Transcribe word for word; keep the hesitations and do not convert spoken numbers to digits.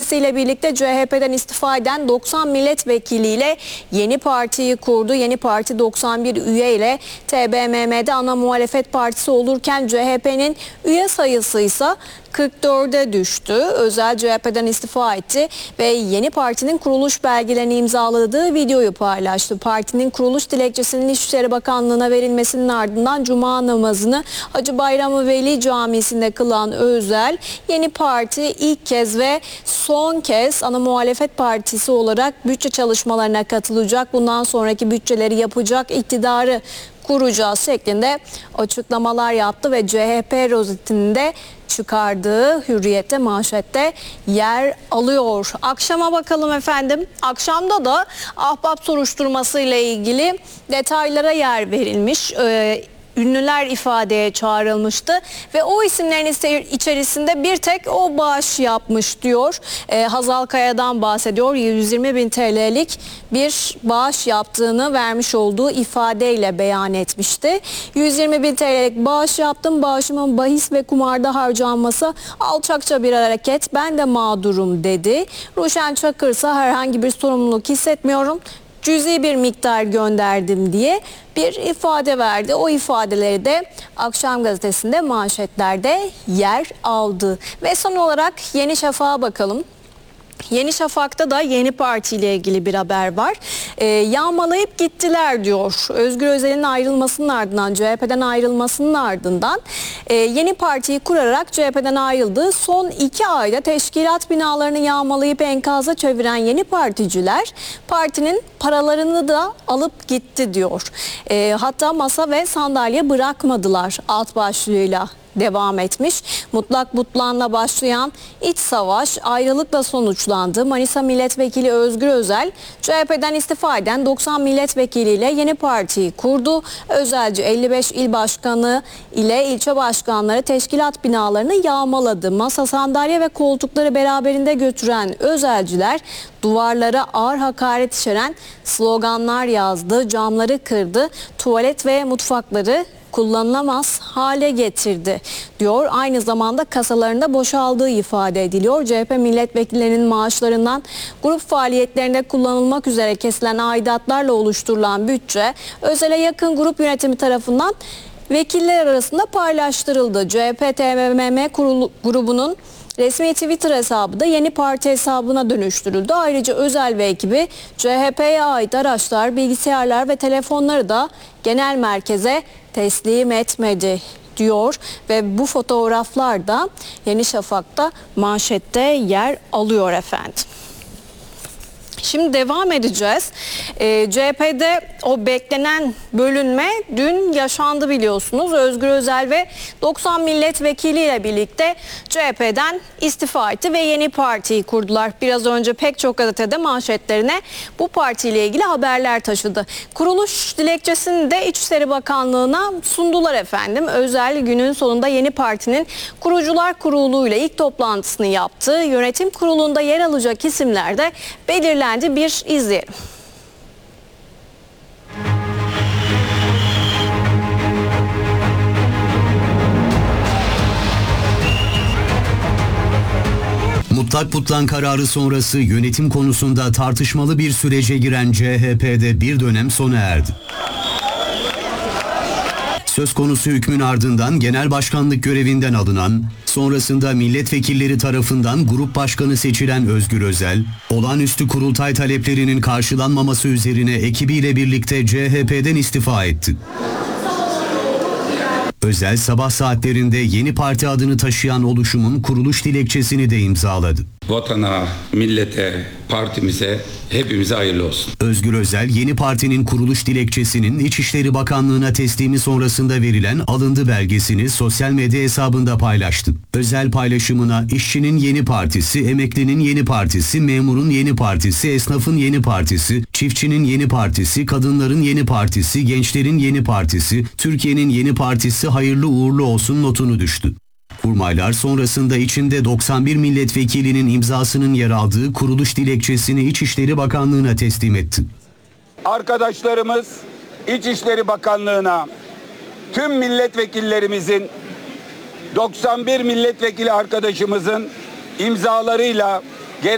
ile birlikte C H P'den istifa eden doksan milletvekiliyle yeni partiyi kurdu. Yeni parti doksan bir üye ile T B M M'de ana muhalefet partisi olurken C H P'nin üye sayısı ise kırk dörde düştü. Özel C H P'den istifa etti ve yeni partinin kuruluş belgelerini imzaladığı videoyu paylaştı. Partinin kuruluş dilekçesinin İçişleri Bakanlığı'na verilmesinin ardından Cuma namazını Hacı Bayram Veli Camisi'nde kılan Özel, yeni parti ilk kez ve son kez ana muhalefet partisi olarak bütçe çalışmalarına katılacak. Bundan sonraki bütçeleri yapacak, iktidarı kuracağız şeklinde açıklamalar yaptı ve C H P rozetinde çıkardığı Hürriyet'te, manşette yer alıyor. Akşama bakalım efendim. Akşamda da Ahbap soruşturması ile ilgili detaylara yer verilmiş. Ee, Ünlüler ifadeye çağrılmıştı ve o isimlerin içerisinde bir tek o bağış yapmış diyor. Ee, Hazal Kaya'dan bahsediyor. yüz yirmi bin T L'lik bir bağış yaptığını vermiş olduğu ifadeyle beyan etmişti. yüz yirmi bin T L'lik bağış yaptım. Bağışımın bahis ve kumarda harcanması alçakça bir hareket. Ben de mağdurum dedi. Ruşen Çakır ise herhangi bir sorumluluk hissetmiyorum, cüzi bir miktar gönderdim diye bir ifade verdi. O ifadeleri de Akşam Gazetesi'nde manşetlerde yer aldı. Ve son olarak Yeni Şafak'a bakalım. Yeni Şafak'ta da yeni partiyle ilgili bir haber var. Ee, yağmalayıp gittiler diyor. Özgür Özel'in ayrılmasının ardından, C H P'den ayrılmasının ardından e, yeni partiyi kurarak C H P'den ayrıldığı son iki ayda teşkilat binalarını yağmalayıp enkaza çeviren yeni particiler partinin paralarını da alıp gitti diyor. E, hatta masa ve sandalye bırakmadılar alt başlığıyla devam etmiş. Mutlak butlanla başlayan iç savaş ayrılıkla sonuçlandı. Manisa Milletvekili Özgür Özel, C H P'den istifa eden doksan milletvekiliyle yeni partiyi kurdu. Özelci elli beş il başkanı ile ilçe başkanları teşkilat binalarını yağmaladı. Masa, sandalye ve koltukları beraberinde götüren özelciler duvarlara ağır hakaret içeren sloganlar yazdı, camları kırdı, tuvalet ve mutfakları kullanılamaz hale getirdi diyor. Aynı zamanda kasalarında boşaldığı ifade ediliyor. C H P milletvekillerinin maaşlarından grup faaliyetlerinde kullanılmak üzere kesilen aidatlarla oluşturulan bütçe Özel'e yakın grup yönetimi tarafından vekiller arasında paylaştırıldı. C H P T B M M grubunun resmi Twitter hesabı da yeni parti hesabına dönüştürüldü. Ayrıca Özel ve ekibi C H P'ye ait araçlar, bilgisayarlar ve telefonları da genel merkeze teslim etmedi diyor ve bu fotoğraflar da Yeni Şafak'ta manşette yer alıyor efendim. Şimdi devam edeceğiz. Ee, C H P'de o beklenen bölünme dün yaşandı biliyorsunuz. Özgür Özel ve doksan milletvekiliyle birlikte C H P'den istifa etti ve yeni partiyi kurdular. Biraz önce pek çok gazetede manşetlerine bu partiyle ilgili haberler taşıdı. Kuruluş dilekçesini de İçişleri Bakanlığı'na sundular efendim. Özel günün sonunda yeni partinin kurucular kuruluyla ilk toplantısını yaptı. Yönetim kurulunda yer alacak isimler de belirlendi. Bir izleyelim. Mutlak butlan kararı sonrası yönetim konusunda tartışmalı bir sürece giren C H P'de bir dönem sona erdi. Söz konusu hükmün ardından genel başkanlık görevinden alınan, sonrasında milletvekilleri tarafından grup başkanı seçilen Özgür Özel, olağanüstü kurultay taleplerinin karşılanmaması üzerine ekibiyle birlikte C H P'den istifa etti. Özel sabah saatlerinde yeni parti adını taşıyan oluşumun kuruluş dilekçesini de imzaladı. Vatana, millete, partimize, hepimize hayırlı olsun. Özgür Özel, yeni partinin kuruluş dilekçesinin İçişleri Bakanlığı'na teslimi sonrasında verilen alındı belgesini sosyal medya hesabında paylaştı. Özel paylaşımına işçinin yeni partisi, emeklinin yeni partisi, memurun yeni partisi, esnafın yeni partisi, çiftçinin yeni partisi, kadınların yeni partisi, gençlerin yeni partisi, Türkiye'nin yeni partisi hayırlı uğurlu olsun notunu düştü. Kurmaylar sonrasında içinde doksan bir milletvekilinin imzasının yer aldığı kuruluş dilekçesini İçişleri Bakanlığı'na teslim etti. Arkadaşlarımız İçişleri Bakanlığı'na tüm milletvekillerimizin, doksan bir milletvekili arkadaşımızın imzalarıyla